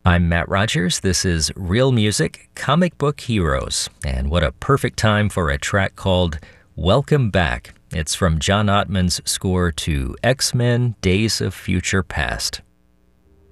I'm Matt Rogers. This is Real Music, Comic Book Heroes. And what a perfect time for a track called Welcome Back. It's from John Ottman's score to X-Men Days of Future Past.